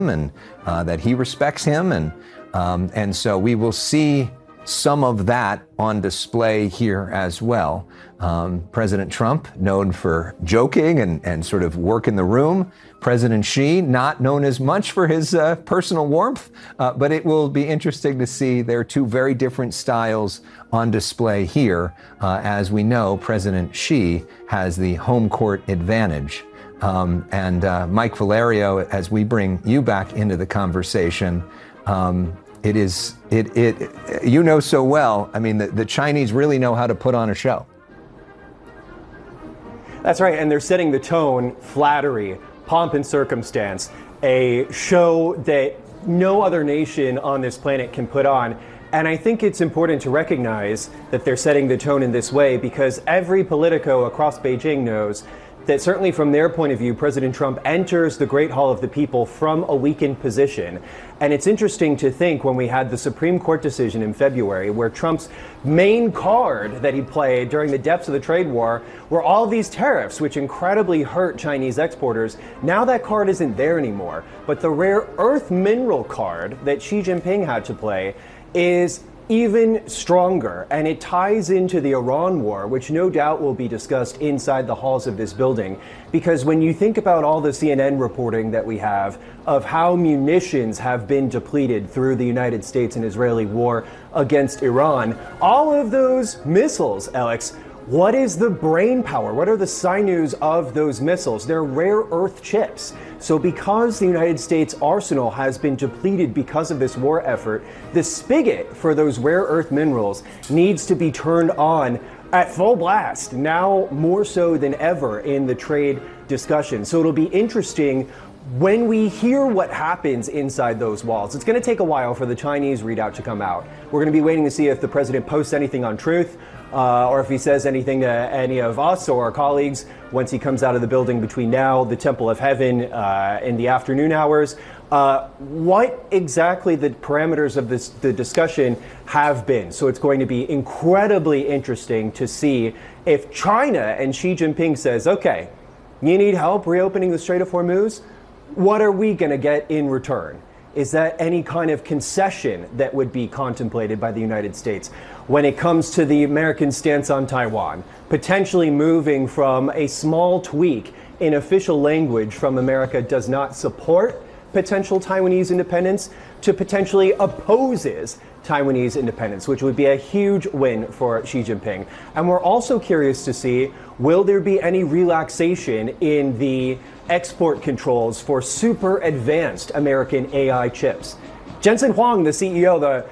and that he respects him. And so we will see some of that on display here as well. President Trump, known for joking and sort of work in the room. President Xi, not known as much for his personal warmth, but it will be interesting to see their two very different styles on display here. As we know, President Xi has the home court advantage. Mike Valerio, as we bring you back into the conversation, you know so well, I mean, the Chinese really know how to put on a show. That's right, and they're setting the tone, flattery, pomp and circumstance, a show that no other nation on this planet can put on. And I think it's important to recognize that they're setting the tone in this way because every Politico across Beijing knows that certainly from their point of view, President Trump enters the Great Hall of the People from a weakened position. And it's interesting to think when we had the Supreme Court decision in February where Trump's main card that he played during the depths of the trade war were all these tariffs, which incredibly hurt Chinese exporters. Now that card isn't there anymore. But the rare earth mineral card that Xi Jinping had to play is even stronger, and it ties into the Iran war, which no doubt will be discussed inside the halls of this building. Because when you think about all the CNN reporting that we have of how munitions have been depleted through the United States and Israeli war against Iran, all of those missiles, Alex, what is the brain power? What are the sinews of those missiles? They're rare earth chips. So because the United States arsenal has been depleted because of this war effort, the spigot for those rare earth minerals needs to be turned on at full blast, now more so than ever in the trade discussion. So it'll be interesting when we hear what happens inside those walls. It's going to take a while for the Chinese readout to come out. We're going to be waiting to see if the president posts anything on Truth, or if he says anything to any of us or our colleagues once he comes out of the building between now, the Temple of Heaven, in the afternoon hours. What exactly the parameters of the discussion have been. So it's going to be incredibly interesting to see if China and Xi Jinping says, okay, you need help reopening the Strait of Hormuz? What are we going to get in return? Is that any kind of concession that would be contemplated by the United States when it comes to the American stance on Taiwan, potentially moving from a small tweak in official language from America does not support potential Taiwanese independence to potentially opposes Taiwanese independence, which would be a huge win for Xi Jinping. And we're also curious to see, will there be any relaxation in the export controls for super advanced American AI chips? Jensen Huang, the CEO, the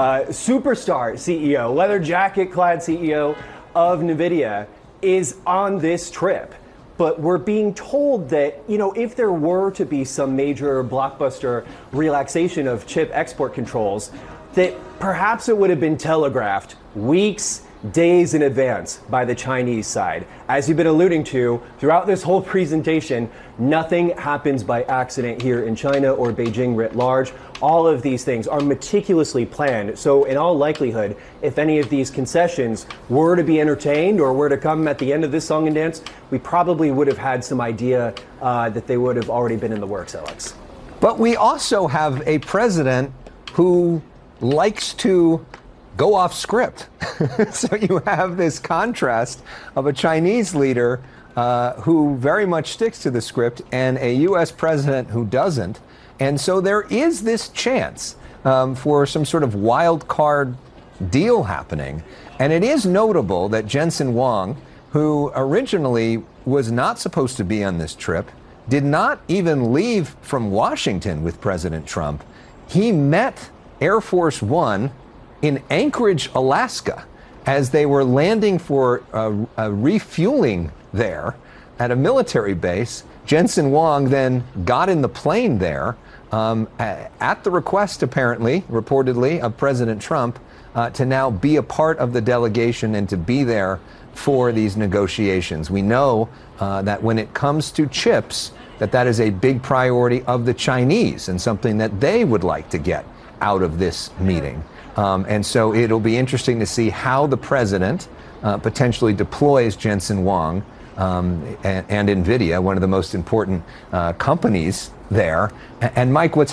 superstar CEO, leather jacket clad CEO of NVIDIA, is on this trip. But we're being told that, you know, if there were to be some major blockbuster relaxation of chip export controls, that perhaps it would have been telegraphed weeks, days in advance by the Chinese side. As you've been alluding to throughout this whole presentation, nothing happens by accident here in China or Beijing writ large. All of these things are meticulously planned. So in all likelihood, if any of these concessions were to be entertained or were to come at the end of this song and dance, we probably would have had some idea that they would have already been in the works, Alex. But we also have a president who likes to go off script. So you have this contrast of a Chinese leader who very much sticks to the script and a U.S. president who doesn't. And so there is this chance for some sort of wild card deal happening. And it is notable that Jensen Huang, who originally was not supposed to be on this trip, did not even leave from Washington with President Trump. He met Air Force One in Anchorage, Alaska, as they were landing for a refueling there at a military base. Jensen Huang then got in the plane there at the request, apparently, reportedly, of President Trump to now be a part of the delegation and to be there for these negotiations. We know that when it comes to chips, that is a big priority of the Chinese and something that they would like to get out of this meeting. And so it'll be interesting to see how the president potentially deploys Jensen Huang and NVIDIA, one of the most important companies there. And Mike, what's